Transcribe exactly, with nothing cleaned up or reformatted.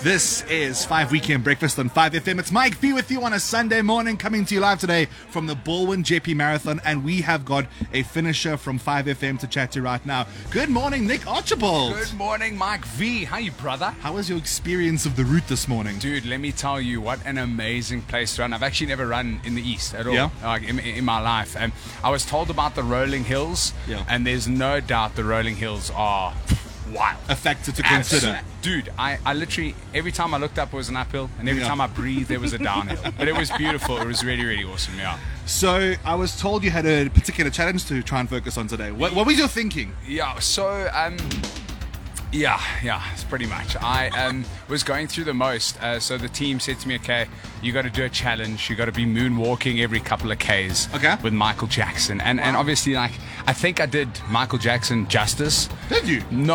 This is five Weekend Breakfast on five F M. It's Mike V with you on a Sunday morning, coming to you live today from the Baldwin J P Marathon, and we have got a finisher from five F M to chat to right now. Good morning, Nick Archibald. Good morning, Mike V. How you, brother? How was your experience of the route this morning? Dude, let me tell you, what an amazing place to run. I've actually never run in the East at all, Yeah. like in, in my life. And I was told about the rolling hills, Yeah. and there's no doubt the rolling hills are wild. A factor to consider. Abs- Dude, I, I literally, every time I looked up it was an uphill, and every Yeah. time I breathed there was a downhill. But it was beautiful. It was really, really awesome, yeah. So I was told you had a particular challenge to try and focus on today. What, what was your thinking? Yeah, so, um, yeah, yeah, it's pretty much. I um, was going through the most. Uh, so the team said to me, okay, you got to do a challenge. You got to be moonwalking every couple of Ks Okay. with Michael Jackson. And, and obviously, like, I think I did Michael Jackson justice. Did you? No.